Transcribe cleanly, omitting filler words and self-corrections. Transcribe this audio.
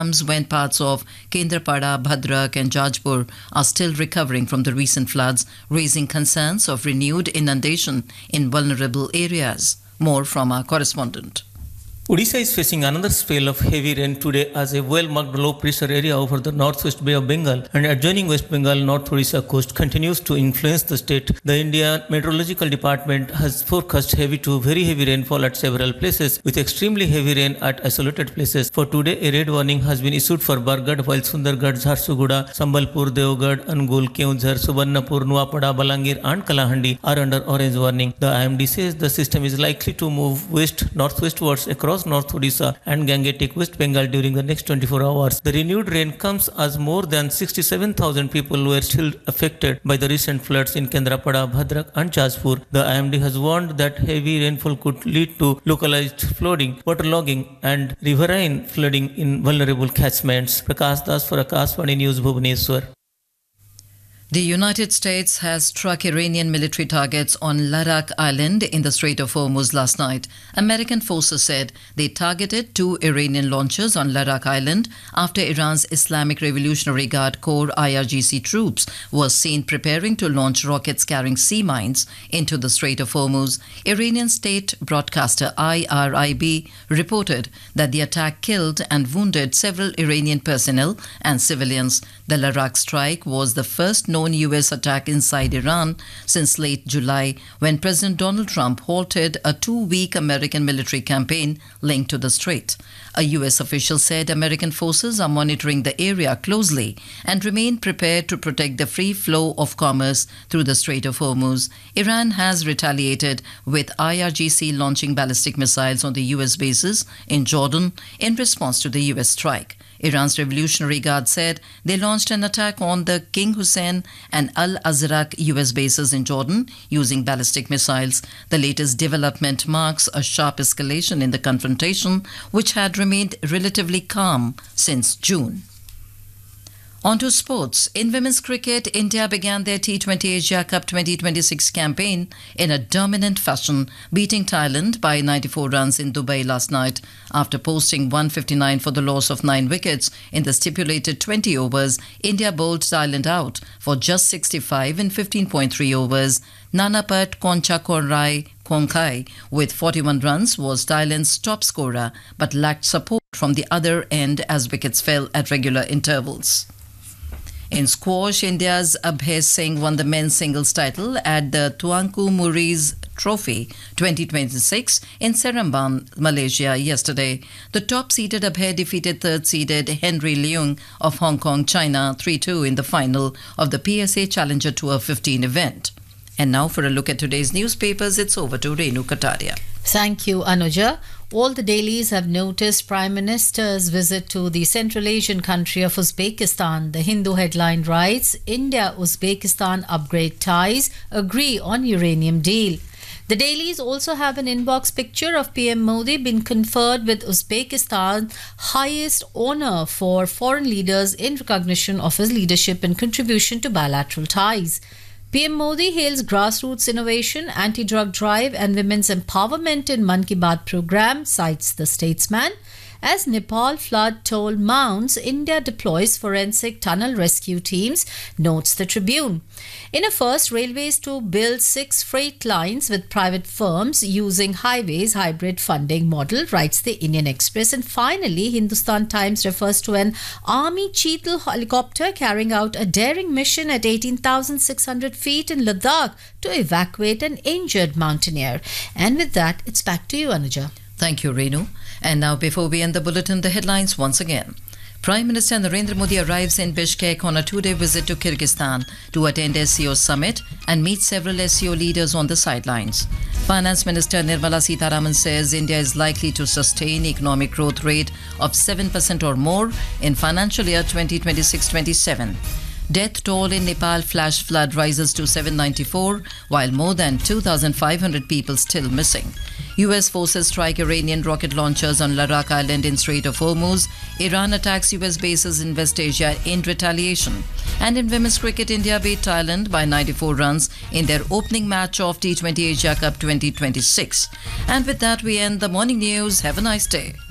when parts of Kendrapada, Bhadrak and Jajpur are still recovering from the recent floods, raising concerns of renewed inundation in vulnerable areas. More from our correspondent. Odisha is facing another spell of heavy rain today as a well-marked low-pressure area over the northwest Bay of Bengal and adjoining West Bengal North Odisha coast continues to influence the state. The India Meteorological Department has forecast heavy to very heavy rainfall at several places with extremely heavy rain at isolated places. For today, a red warning has been issued for Bargarh, while Sundargarh, Jharsuguda, Sambalpur, Devgarh, Angul, Keonjhar, Subarnapur, Nuapada, Balangir and Kalahandi are under orange warning. The IMD says the system is likely to move west-northwestwards across North Odisha and Gangetic West Bengal during the next 24 hours. The renewed rain comes as more than 67,000 people were still affected by the recent floods in Kendrapada, Bhadrak and Jajpur. The IMD has warned that heavy rainfall could lead to localized flooding, waterlogging and riverine flooding in vulnerable catchments. Prakash Das for Akashvani News, Bhubaneswar. The United States has struck Iranian military targets on Ladakh Island in the Strait of Hormuz last night. American forces said they targeted 2 Iranian launchers on Ladakh Island after Iran's Islamic Revolutionary Guard Corps IRGC troops were seen preparing to launch rockets carrying sea mines into the Strait of Hormuz. Iranian state broadcaster IRIB reported that the attack killed and wounded several Iranian personnel and civilians. The Ladakh strike was the first known U.S. attack inside Iran since late July, when President Donald Trump halted a 2-week American military campaign linked to the strait. A U.S. official said American forces are monitoring the area closely and remain prepared to protect the free flow of commerce through the Strait of Hormuz. Iran has retaliated with IRGC launching ballistic missiles on the U.S. bases in Jordan in response to the U.S. strike. Iran's Revolutionary Guard said they launched an attack on the King Hussein and Al Azraq U.S. bases in Jordan using ballistic missiles. The latest development marks a sharp escalation in the confrontation, which had remained relatively calm since June. On to sports. In women's cricket, India began their T20 Asia Cup 2026 campaign in a dominant fashion, beating Thailand by 94 runs in Dubai last night. After posting 159 for the loss of 9 wickets in the stipulated 20 overs, India bowled Thailand out for just 65 in 15.3 overs. Nanapat Konchakorai Konkai with 41 runs was Thailand's top scorer, but lacked support from the other end as wickets fell at regular intervals. In squash, India's Abhay Singh won the men's singles title at the Tuanku Muiz Trophy 2026 in Seremban, Malaysia yesterday. The top-seeded Abhay defeated third-seeded Henry Leung of Hong Kong, China 3-2 in the final of the PSA Challenger Tour 15 event. And now for a look at today's newspapers, it's over to Renu Kataria. Thank you, Anuja. All the dailies have noticed Prime Minister's visit to the Central Asian country of Uzbekistan. The Hindu headline writes, India-Uzbekistan upgrade ties, agree on uranium deal. The dailies also have an inbox picture of PM Modi being conferred with Uzbekistan's highest honor for foreign leaders in recognition of his leadership and contribution to bilateral ties. PM Modi hails grassroots innovation, anti-drug drive and women's empowerment in Mann Ki Baat program, cites the statesman. As Nepal flood toll mounts, India deploys forensic tunnel rescue teams, notes the Tribune. In a first, railways to build 6 freight lines with private firms using highways hybrid funding model, writes the Indian Express. And finally, Hindustan Times refers to an Army Cheetal helicopter carrying out a daring mission at 18,600 feet in Ladakh to evacuate an injured mountaineer. And with that, it's back to you, Anuja. Thank you, Renu. And now, before we end the bulletin, the headlines once again. Prime Minister Narendra Modi arrives in Bishkek on a 2-day visit to Kyrgyzstan to attend SCO summit and meet several SCO leaders on the sidelines. Finance Minister Nirmala Sitharaman says India is likely to sustain economic growth rate of 7% or more in financial year 2026-27. Death toll in Nepal flash flood rises to 794, while more than 2,500 people still missing. US forces strike Iranian rocket launchers on Ladakh Island in Strait of Hormuz. Iran attacks US bases in West Asia in retaliation. And in women's cricket, India beat Thailand by 94 runs in their opening match of T20 Asia Cup 2026. And with that, we end the morning news. Have a nice day.